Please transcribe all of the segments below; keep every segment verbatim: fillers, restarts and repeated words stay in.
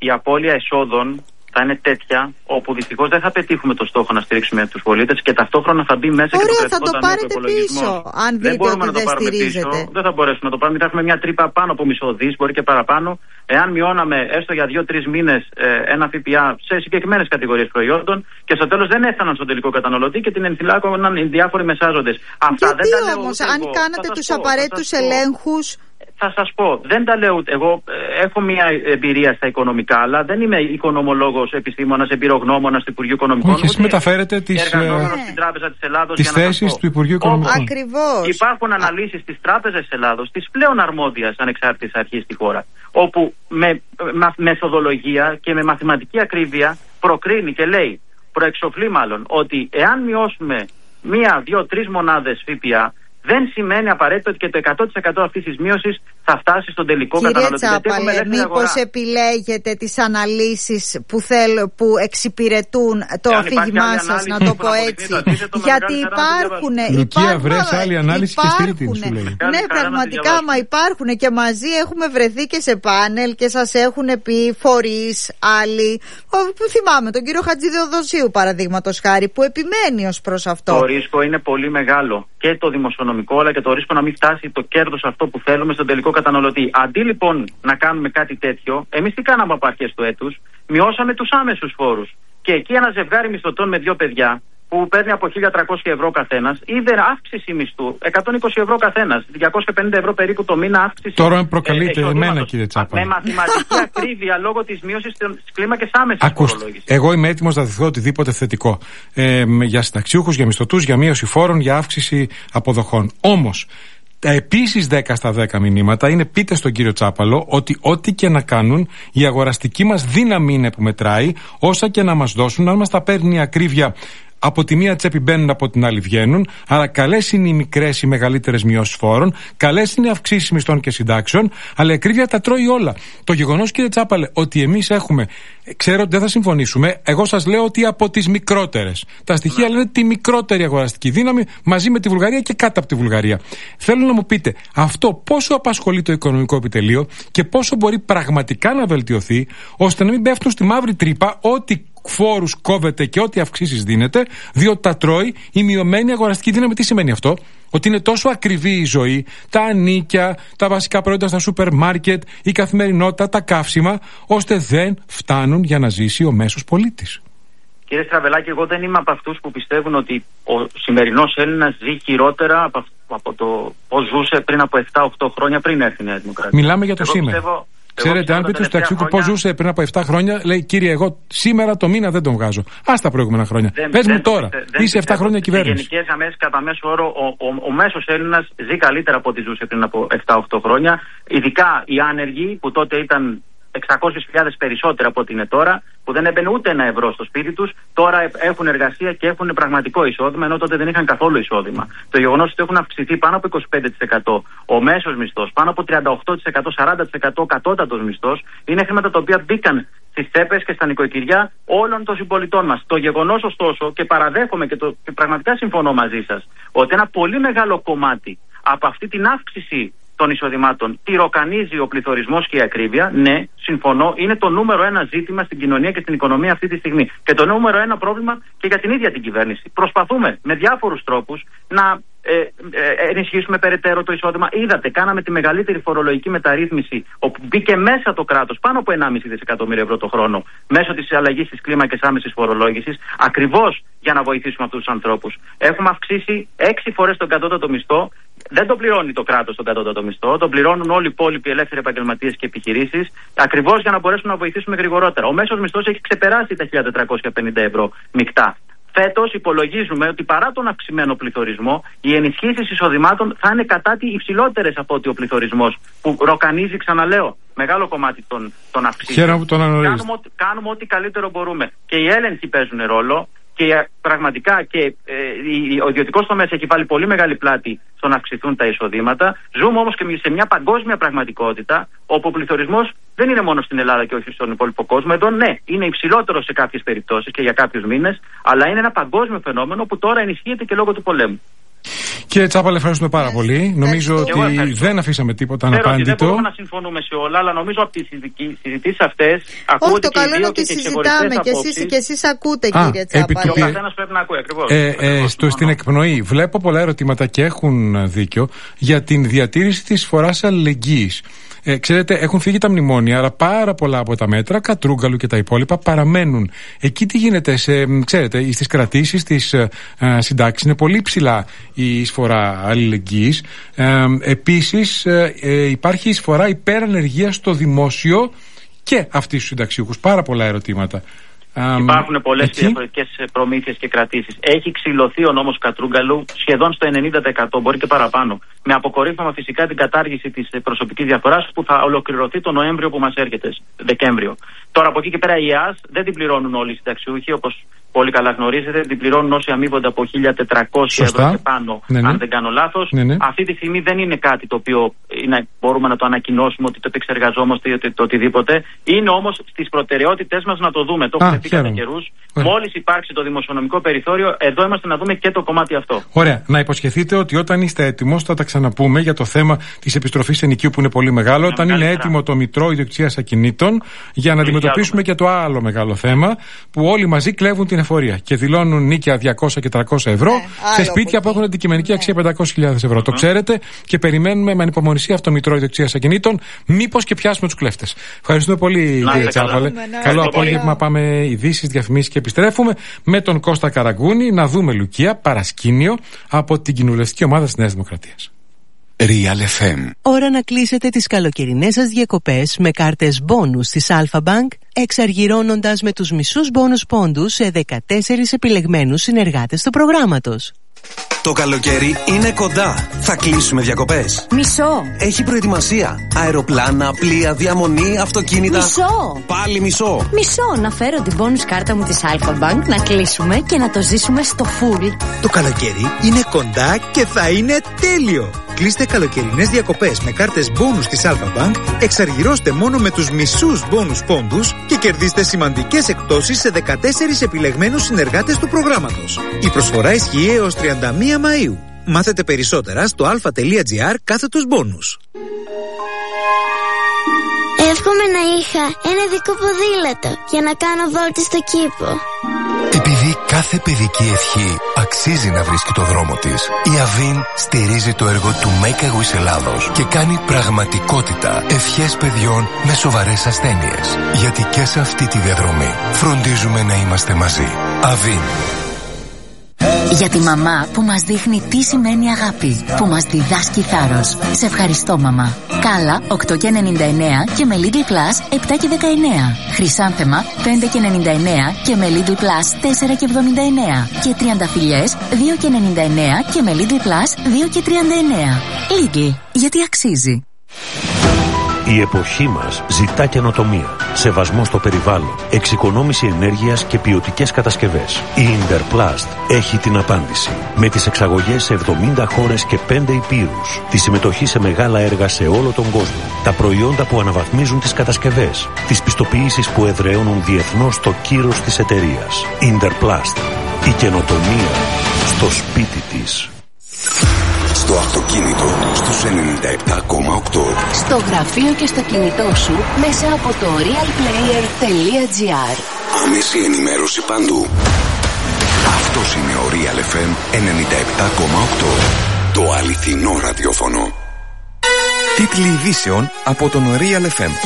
η απώλεια εσόδων θα είναι τέτοια, όπου δυστυχώς δεν θα πετύχουμε το στόχο να στηρίξουμε τους πολίτες και ταυτόχρονα θα μπει μέσα. Ωραία, και το θα το πάρετε πίσω. Αν δείτε δεν μπορούμε ότι να το πάρουμε στηρίζετε. πίσω. Δεν θα μπορέσουμε να το πάρουμε. Θα έχουμε μια τρύπα πάνω από μισό δις, μπορεί και παραπάνω. Εάν μειώναμε έστω για δύο-τρεις μήνες ε, ένα ΦΠΑ σε συγκεκριμένες κατηγορίες προϊόντων και στο τέλος δεν έφταναν στον τελικό καταναλωτή και την ενθυλάκωναν οι διάφοροι μεσάζοντες. Αυτά γιατί δεν τα λέω όμως, ούτε αν εγώ. κάνατε τους απαραίτητους ελέγχους. Θα σας πω, δεν τα λέω. Εγώ ε, έχω μια εμπειρία στα οικονομικά, αλλά δεν είμαι οικονομολόγος, επιστήμονας, εμπειρογνώμονας του Υπουργείου Οικονομικών. Όχι, εσύ μεταφέρετε τις, εργαζόμενος ε, στην Τράπεζα της Ελλάδος. τις θέσεις του Υπουργείου Οικονομικών. Ακριβώς. Υπάρχουν αναλύσεις της Τράπεζας της Ελλάδος, της πλέον αρμόδιας ανεξάρτητης αρχής στη χώρα, όπου με, με μεθοδολογία και με μαθηματική ακρίβεια προκρίνει και λέει, προεξοφλεί μάλλον, ότι εάν μειώσουμε μία, δύο, τρεις μονάδες ΦΠΑ, δεν σημαίνει απαραίτητο ότι και το εκατό τοις εκατό αυτής της μείωσης θα φτάσει στον τελικό Κύριε καταναλωτή. Τσάπαλε, μήπως επιλέγετε τις αναλύσεις που, θέλ, που εξυπηρετούν το αφήγημά σας, να το πω έτσι. Γιατί υπάρχουν. Λουκία, βρες άλλη ανάλυση και στηρίτην, σου λέει. Ναι, πραγματικά, μα υπάρχουν και μαζί έχουμε βρεθεί και σε πάνελ και σας έχουν πει φορείς άλλοι. Που θυμάμαι τον κύριο Χατζηδεοδοσίου, παραδείγματος χάρη, που επιμένει ως προς αυτό. Το ρίσκο είναι πολύ μεγάλο. Και το δημοσιονομικό, αλλά και το ρίσκο να μην φτάσει το κέρδος αυτό που θέλουμε στον τελικό καταναλωτή. Αντί λοιπόν να κάνουμε κάτι τέτοιο, εμείς τι κάναμε από αρχές του έτους, μειώσαμε τους άμεσους φόρους. Και εκεί ένα ζευγάρι μισθωτών με δύο παιδιά, που παίρνει από χίλια τριακόσια ευρώ καθένας, είδε αύξηση μισθού εκατόν είκοσι ευρώ καθένας, διακόσια πενήντα ευρώ περίπου το μήνα αύξηση. Τώρα προκαλείται ε, εμένα, κύριε Τσάπαλε. Με μαθηματική ακρίβεια λόγω της μείωσης της κλίμακας άμεσης φορολόγησης. Εγώ είμαι έτοιμος να δεχθώ οτιδήποτε θετικό. Ε, για συνταξιούχους, για μισθωτούς, για μείωση φόρων, για αύξηση αποδοχών. Όμως, τα επίσης δέκα στα δέκα μηνύματα είναι πείτε στον κύριο Τσάπαλο ότι ό,τι και να κάνουν, η αγοραστική μας δύναμη είναι που μετράει, όσα και να μας δώσουν, αν μας τα παίρνει η ακρίβεια. Από τη μία τσέπη μπαίνουν, από την άλλη βγαίνουν. Άρα, καλές είναι οι μικρές ή μεγαλύτερες μειώσεις φόρων, καλές είναι οι αυξήσεις μισθών και συντάξεων, αλλά η ακρίβεια τα τρώει όλα. Το γεγονός, κύριε Τσάπαλε, ότι εμείς έχουμε. Ξέρω ότι δεν θα συμφωνήσουμε. Εγώ σας λέω ότι από τις μικρότερες. Τα στοιχεία λένε τη μικρότερη αγοραστική δύναμη μαζί με τη Βουλγαρία και κάτω από τη Βουλγαρία. Θέλω να μου πείτε αυτό πόσο απασχολεί το οικονομικό επιτελείο και πόσο μπορεί πραγματικά να βελτιωθεί, ώστε να μην πέφτουν στη μαύρη τρύπα ό,τι φόρους κόβεται και ό,τι αυξήσεις δίνεται, διότι τα τρώει η μειωμένη αγοραστική δύναμη. Τι σημαίνει αυτό? Ότι είναι τόσο ακριβή η ζωή, τα ανίκια, τα βασικά προϊόντα στα σούπερ μάρκετ, η καθημερινότητα, τα καύσιμα, ώστε δεν φτάνουν για να ζήσει ο μέσος πολίτης. Κύριε Στραβελάκη, εγώ δεν είμαι από αυτούς που πιστεύουν ότι ο σημερινός Έλληνας ζει χειρότερα από, από το πώς ζούσε πριν από επτά οκτώ χρόνια πριν έρθει η Νέα Δημοκρατία. Μιλάμε για το εγώ σήμερα. Πιστεύω, Ξέρετε, αν πείτε στο ταξιούχο πώς ζούσε πριν από επτά χρόνια, λέει κύριε, εγώ σήμερα το μήνα δεν τον βγάζω. Α τα προηγούμενα χρόνια. Πες μου τώρα, δεν, είσαι επτά χρόνια κυβέρνηση. Σε γενικές γραμμές, κατά μέσο όρο, ο, ο, ο μέσος Έλληνας ζει καλύτερα από ό,τι ζούσε πριν από επτά οκτώ χρόνια. Ειδικά οι άνεργοι, που τότε ήταν εξακόσιες χιλιάδες περισσότερα από ό,τι είναι τώρα, που δεν έμπαινε ούτε ένα ευρώ στο σπίτι τους, τώρα έχουν εργασία και έχουν πραγματικό εισόδημα, ενώ τότε δεν είχαν καθόλου εισόδημα. Το γεγονός ότι έχουν αυξηθεί πάνω από είκοσι πέντε τοις εκατό ο μέσος μισθός, πάνω από τριάντα οκτώ τοις εκατό, σαράντα τοις εκατό ο κατώτατος μισθός, είναι χρήματα τα οποία μπήκαν στις τσέπες και στα νοικοκυριά όλων των συμπολιτών μας. Το γεγονός, ωστόσο, και παραδέχομαι και, το, και πραγματικά συμφωνώ μαζί σας, ότι ένα πολύ μεγάλο κομμάτι από αυτή την αύξηση των εισοδημάτων τυροκανίζει ο πληθωρισμός και η ακρίβεια. Ναι, συμφωνώ, είναι το νούμερο ένα ζήτημα στην κοινωνία και στην οικονομία αυτή τη στιγμή. Και το νούμερο ένα πρόβλημα και για την ίδια την κυβέρνηση. Προσπαθούμε με διάφορους τρόπους να ε, ε, ενισχύσουμε περαιτέρω το εισόδημα. Είδατε, κάναμε τη μεγαλύτερη φορολογική μεταρρύθμιση, όπου μπήκε μέσα το κράτος πάνω από ενάμιση δισεκατομμύρια ευρώ το χρόνο, μέσω της αλλαγής της κλίμακας άμεσης φορολόγησης, ακριβώς για να βοηθήσουμε αυτούς τους ανθρώπους. Έχουμε αυξήσει έξι φορές τον κατώτατο μισθό. Δεν το πληρώνει το κράτος τον κατώτατο μισθό, τον πληρώνουν όλοι οι υπόλοιποι ελεύθεροι επαγγελματίες και επιχειρήσεις, ακριβώς για να μπορέσουμε να βοηθήσουμε γρηγορότερα. Ο μέσος μισθός έχει ξεπεράσει τα χίλια τετρακόσια πενήντα ευρώ μεικτά. Φέτος υπολογίζουμε ότι παρά τον αυξημένο πληθωρισμό, οι ενισχύσεις εισοδημάτων θα είναι κατά τη υψηλότερες από ότι ο πληθωρισμός, που ροκανίζει, ξαναλέω, μεγάλο κομμάτι των, των αυξήσεων. Χαίρομαι που τον αναγνωρίζετε. Κάνουμε, κάνουμε ό,τι καλύτερο μπορούμε. Και οι έλεγχοι παίζουν ρόλο. Και πραγματικά και ε, ο ιδιωτικός τομέας έχει βάλει πολύ μεγάλη πλάτη στο να αυξηθούν τα εισοδήματα. Ζούμε όμως και σε μια παγκόσμια πραγματικότητα, όπου ο πληθωρισμός δεν είναι μόνο στην Ελλάδα και όχι στον υπόλοιπο κόσμο. Εδώ ναι, είναι υψηλότερο σε κάποιες περιπτώσεις και για κάποιους μήνες, αλλά είναι ένα παγκόσμιο φαινόμενο που τώρα ενισχύεται και λόγω του πολέμου. Κύριε Τσάπαλε, ευχαριστούμε πάρα πολύ. Νομίζω ότι δεν αφήσαμε τίποτα αναπάντητο. Δεν μπορούμε να συμφωνούμε σε όλα, αλλά νομίζω από τις συζητήσεις αυτές ακούγονται. Όχι, το καλό είναι ότι συζητάμε και εσείς, και εσείς ακούτε, Α, κύριε Τσάπαλε. Και ο καθένας πρέπει να ακούει, ακριβώς. Ε, ακριβώς, ε, στο, στην εκπνοή βλέπω πολλά ερωτήματα και έχουν δίκιο για την διατήρηση της φοράς αλληλεγγύης. Ε, ξέρετε, έχουν φύγει τα μνημόνια, αλλά πάρα πολλά από τα μέτρα, Κατρούγκαλου και τα υπόλοιπα, παραμένουν. Εκεί τι γίνεται, σε, ξέρετε, στις κρατήσεις, στις ε, συντάξεις, είναι πολύ ψηλά η εισφορά αλληλεγγύης. Ε, επίσης, ε, ε, υπάρχει εισφορά υπερανεργίας στο δημόσιο και αυτοί στους συνταξιούχους. Πάρα πολλά ερωτήματα. Υπάρχουν πολλές διαφορετικές προμήθειες και κρατήσεις. Έχει ξυλωθεί ο νόμος Κατρούγκαλου σχεδόν στο ενενήντα τοις εκατό, μπορεί και παραπάνω. Με αποκορύφωμα φυσικά την κατάργηση της προσωπικής διαφοράς που θα ολοκληρωθεί το Νοέμβριο που μας έρχεται, Δεκέμβριο. Τώρα από εκεί και πέρα η ΕΑΣ δεν την πληρώνουν όλοι οι συνταξιούχοι, όπως πολύ καλά γνωρίζετε. Την πληρώνουν όσοι αμείβονται από χίλια τετρακόσια ευρώ και πάνω, ναι, ναι. αν δεν κάνω λάθος. Ναι, ναι. Αυτή τη στιγμή δεν είναι κάτι το οποίο είναι, μπορούμε να το ανακοινώσουμε ότι το επεξεργαζόμαστε ή το, το οτιδήποτε. Είναι όμως στις προτεραιότητές μας να το δούμε. Το έχουμε πει κατά καιρούς. Μόλις υπάρξει το δημοσιονομικό περιθώριο, εδώ είμαστε να δούμε και το κομμάτι αυτό. Ωραία. Να υποσχεθείτε ότι όταν είστε έτοιμος θα τα ξαναπούμε για το θέμα της επιστροφής ενοικίου που είναι πολύ μεγάλο. Όταν είναι έτοιμο το Μητρό Ιδιοκτησίας Ακινήτων, για να αντιμετωπίσουμε και το άλλο μεγάλο θέμα που όλοι μαζί κλέβουν την εφορία και δηλώνουν νίκια διακόσια και τριακόσια ευρώ ναι, σε σπίτια που έχουν αντικειμενική ναι. αξία πεντακόσιες χιλιάδες ευρώ. Mm-hmm. Το ξέρετε και περιμένουμε με ανυπομονησία αυτό το Μητρό Ιδιοκτησίας Ακινήτων. Μήπως και πιάσουμε τους κλέφτες. Ευχαριστούμε πολύ, κύριε Τσάπαλε. Ναι, καλό απόγευμα. Πάμε ειδήσεις, διαφημίσεις και επιστρέφουμε με τον Κώστα Καραγκούνη να δούμε Λουκία παρασκήνιο από την κοινοβουλευτική ομάδα της Νέας Δημοκρατίας. Real εφ εμ. Ώρα να κλείσετε τις καλοκαιρινές σας διακοπές με κάρτες μπόνους της Alpha Bank, εξαργυρώνοντας με τους μισούς μπόνους πόντους σε δεκατέσσερις επιλεγμένους συνεργάτες του προγράμματος. Το καλοκαίρι είναι κοντά. Θα κλείσουμε διακοπές. Μισό. Έχει προετοιμασία. Αεροπλάνα, πλοία, διαμονή, αυτοκίνητα. Μισό. Πάλι μισό. Μισό. Να φέρω την bonus κάρτα μου της Alpha Bank, να κλείσουμε και να το ζήσουμε στο full. Το καλοκαίρι είναι κοντά και θα είναι τέλειο. Κλείστε καλοκαιρινές διακοπές με κάρτες bonus της Alpha Bank, εξαργυρώστε μόνο με τους μισούς bonus πόντους και κερδίστε σημαντικές εκπτώσεις σε δεκατέσσερις επιλεγμένους συνεργάτες του προγράμματος. Η προσφορά ισχύει έως τριάντα μία Μαΐου. Μάθετε περισσότερα στο alpha.gr κάθετος bonus. Εύχομαι να είχα ένα δικό ποδήλατο για να κάνω βόλτες στο κήπο. Επειδή κάθε παιδική ευχή αξίζει να βρίσκει το δρόμο της, η Αβίν στηρίζει το έργο του Make a Wish Ελλάδος και κάνει πραγματικότητα ευχές παιδιών με σοβαρές ασθένειες. Γιατί και σε αυτή τη διαδρομή φροντίζουμε να είμαστε μαζί. Αβίν. Για τη μαμά που μας δείχνει τι σημαίνει αγάπη, που μας διδάσκει θάρρος. Σε ευχαριστώ, μαμά. Κάλα οκτώ και ενενήντα εννέα και με Lidl Plus επτά και δεκαεννέα. Χρυσάνθεμα πέντε και ενενήντα εννέα και με Lidl Plus τέσσερα και εβδομήντα εννέα. Και τριανταφυλλιές δύο και ενενήντα εννέα και με Lidl Plus δύο και τριάντα εννέα. Lidl, γιατί αξίζει. Η εποχή μας ζητά καινοτομία, σεβασμό στο περιβάλλον, εξοικονόμηση ενέργειας και ποιοτικές κατασκευές. Η Interplast έχει την απάντηση. Με τις εξαγωγές σε εβδομήντα χώρες και πέντε υπήρους, τη συμμετοχή σε μεγάλα έργα σε όλο τον κόσμο, τα προϊόντα που αναβαθμίζουν τις κατασκευές, τις πιστοποιήσεις που εδραιώνουν διεθνώς το κύρος της εταιρείας. Interplast. Η καινοτομία στο σπίτι της. Στο αυτοκίνητο στους ενενήντα επτά κόμμα οκτώ. Στο γραφείο και στο κινητό σου μέσα από το realplayer.gr. Άμεση ενημέρωση παντού. Αυτός είναι ο Real εφ εμ ενενήντα επτά κόμμα οκτώ. Το αληθινό ραδιόφωνο. Τίτλοι ειδήσεων από τον Real εφ εμ.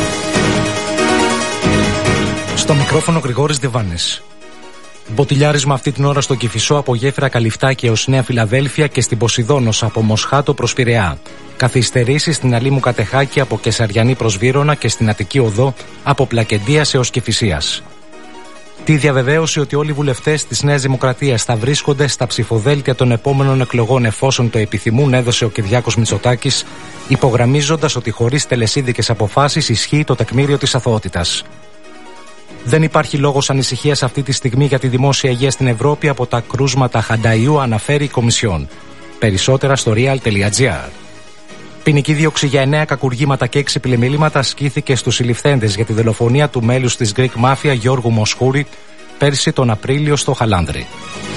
Στο μικρόφωνο Γρηγόρης Διβάνης. Μποτιλιάρισμα αυτή την ώρα στο Κηφισό από Γέφυρα Καλυφτάκη έως Νέα Φιλαδέλφια και στην Ποσειδόνος από Μοσχάτο προς Πειραιά. Καθυστερήσεις στην Αλήμου Κατεχάκη από Κεσαριανή προς Βύρωνα και στην Αττική Οδό από Πλακεντίας έως Κηφισίας. Τη διαβεβαίωση ότι όλοι οι βουλευτές της Νέας Δημοκρατίας θα βρίσκονται στα ψηφοδέλτια των επόμενων εκλογών εφόσον το επιθυμούν έδωσε ο Κυριάκος Μητσοτάκης, υπογραμμίζοντας ότι χωρίς τελεσίδικες αποφάσεις ισχύει το τεκμήριο της αθωότητας. Δεν υπάρχει λόγος ανησυχίας αυτή τη στιγμή για τη δημόσια υγεία στην Ευρώπη από τα κρούσματα Χανταϊού, αναφέρει η Κομισιόν. Περισσότερα στο real.gr. Ποινική δίωξη για εννέα κακουργήματα και έξι πλημμύληματα ασκήθηκε στους συλληφθέντες για τη δολοφονία του μέλους της Greek Mafia Γιώργου Μοσχούρη πέρσι τον Απρίλιο στο Χαλάνδρι.